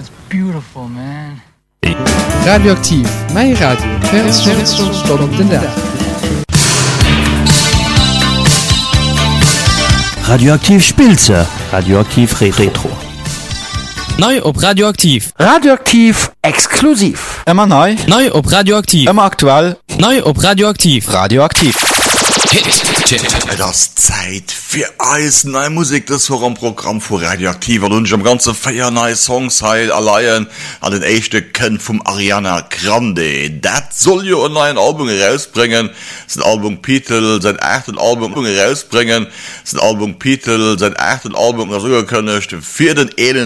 That's beautiful, man. Radioaktiv, mein Radio, Radioaktiv Spilze, Radioaktiv Retro. Neu op Radioaktiv. Radioaktiv exklusiv. Immer neu. Neu op Radioaktiv. Immer aktuell. Neu op Radioaktiv. Radioaktiv. Das Zeit für Eis neue Musik das Programm vor Radioaktiv und am ganze Feier neue Songs heil allein an den echte Ken vom Ariana Grande. Das soll ja ein neues Album rausbringen. Sein Album Titel, sein echtes Album rausbringen. Sein Album Titel, sein echtes Album sogar können für den